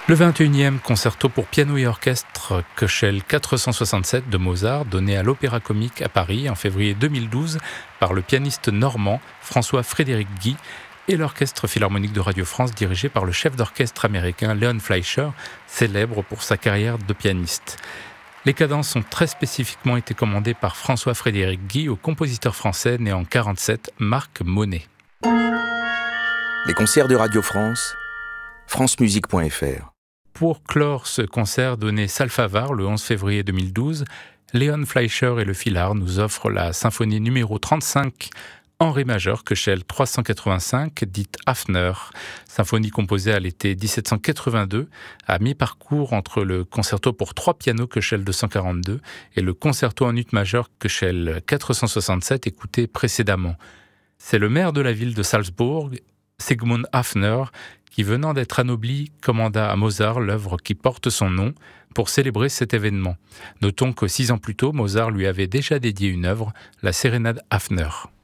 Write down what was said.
Le 21e concerto pour piano et orchestre Köchel 467 de Mozart, donné à l'Opéra-Comique à Paris en février 2012 par le pianiste normand François-Frédéric Guy et l'Orchestre Philharmonique de Radio France dirigé par le chef d'orchestre américain Leon Fleischer, célèbre pour sa carrière de pianiste. Les cadences ont très spécifiquement été commandées par François-Frédéric Guy au compositeur français né en 1947, Marc Monet. Les concerts de Radio France, francemusique.fr. Pour clore ce concert donné Salfavar le 11 février 2012, Leon Fleischer et le Philhar nous offrent la symphonie numéro 35 en ré majeur Köchel 385, dite Hafner, symphonie composée à l'été 1782, à mi-parcours entre le concerto pour 3 pianos Köchel 242 et le concerto en ut majeur Köchel 467 écouté précédemment. C'est le maire de la ville de Salzbourg, Sigmund Hafner, qui, venant d'être anobli, commanda à Mozart l'œuvre qui porte son nom pour célébrer cet événement. Notons que 6 ans plus tôt, Mozart lui avait déjà dédié une œuvre, la Sérénade Hafner.